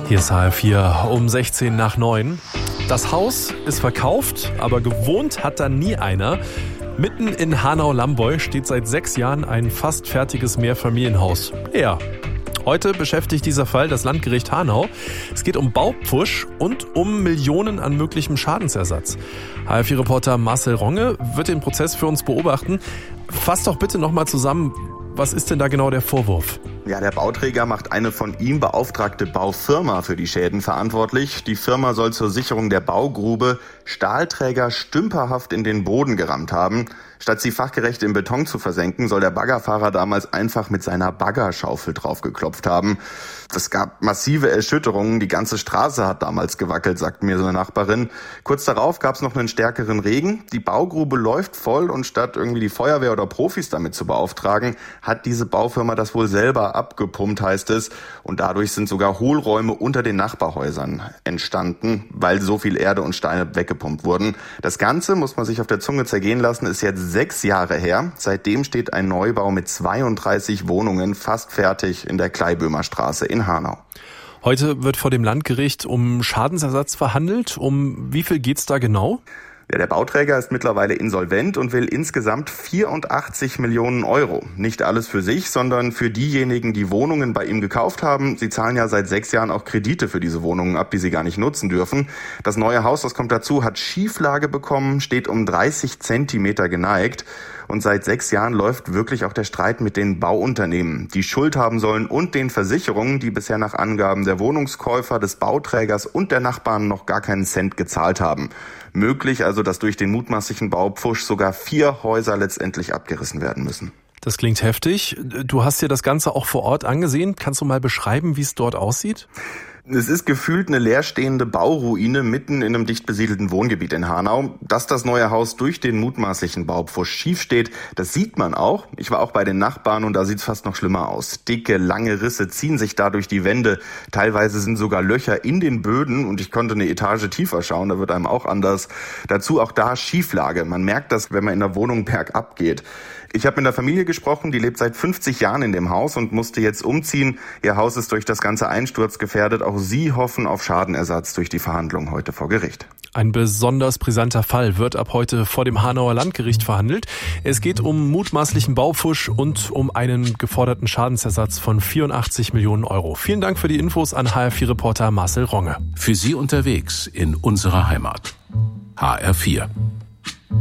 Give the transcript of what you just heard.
Hier ist HR4 um 16 nach 9. Das Haus ist verkauft, aber gewohnt hat da nie einer. Mitten in Hanau-Lamboy steht seit 6 Jahren ein fast fertiges Mehrfamilienhaus. Leer. Heute beschäftigt dieser Fall das Landgericht Hanau. Es geht um Baupfusch und um Millionen an möglichem Schadensersatz. HR4-Reporter Marcel Ronge wird den Prozess für uns beobachten. Fass doch bitte nochmal zusammen, was ist denn da genau der Vorwurf? Ja, der Bauträger macht eine von ihm beauftragte Baufirma für die Schäden verantwortlich. Die Firma soll zur Sicherung der Baugrube Stahlträger stümperhaft in den Boden gerammt haben. Statt sie fachgerecht im Beton zu versenken, soll der Baggerfahrer damals einfach mit seiner Baggerschaufel draufgeklopft haben. Es gab massive Erschütterungen, die ganze Straße hat damals gewackelt, sagt mir so eine Nachbarin. Kurz darauf gab es noch einen stärkeren Regen. Die Baugrube läuft voll und statt irgendwie die Feuerwehr oder Profis damit zu beauftragen, hat diese Baufirma das wohl selber abgepumpt, heißt es. Und dadurch sind sogar Hohlräume unter den Nachbarhäusern entstanden, weil so viel Erde und Steine weggepumpt wurden. Das Ganze, muss man sich auf der Zunge zergehen lassen, ist jetzt 6 Jahre her. Seitdem steht ein Neubau mit 32 Wohnungen fast fertig in der Kleiböhmer Straße in Hanau. Heute wird vor dem Landgericht um Schadensersatz verhandelt. Um wie viel geht's da genau? Ja, der Bauträger ist mittlerweile insolvent und will insgesamt 84 Millionen Euro. Nicht alles für sich, sondern für diejenigen, die Wohnungen bei ihm gekauft haben. Sie zahlen ja seit 6 Jahren auch Kredite für diese Wohnungen ab, die sie gar nicht nutzen dürfen. Das neue Haus, das kommt dazu, hat Schieflage bekommen, steht um 30 Zentimeter geneigt. Und seit 6 Jahren läuft wirklich auch der Streit mit den Bauunternehmen, die Schuld haben sollen, und den Versicherungen, die bisher nach Angaben der Wohnungskäufer, des Bauträgers und der Nachbarn noch gar keinen Cent gezahlt haben. Möglich also, dass durch den mutmaßlichen Baupfusch sogar 4 Häuser letztendlich abgerissen werden müssen. Das klingt heftig. Du hast dir das Ganze auch vor Ort angesehen. Kannst du mal beschreiben, wie es dort aussieht? Es ist gefühlt eine leerstehende Bauruine mitten in einem dicht besiedelten Wohngebiet in Hanau. Dass das neue Haus durch den mutmaßlichen Baupfusch schief steht, das sieht man auch. Ich war auch bei den Nachbarn und da sieht's fast noch schlimmer aus. Dicke, lange Risse ziehen sich da durch die Wände. Teilweise sind sogar Löcher in den Böden und ich konnte eine Etage tiefer schauen, da wird einem auch anders. Dazu auch da Schieflage. Man merkt das, wenn man in der Wohnung bergab geht. Ich habe mit einer Familie gesprochen, die lebt seit 50 Jahren in dem Haus und musste jetzt umziehen. Ihr Haus ist durch das ganze Einsturz gefährdet. Auch sie hoffen auf Schadenersatz durch die Verhandlungen heute vor Gericht. Ein besonders brisanter Fall wird ab heute vor dem Hanauer Landgericht verhandelt. Es geht um mutmaßlichen Baupfusch und um einen geforderten Schadensersatz von 84 Millionen Euro. Vielen Dank für die Infos an HR4-Reporter Marcel Ronge. Für Sie unterwegs in unserer Heimat. HR4.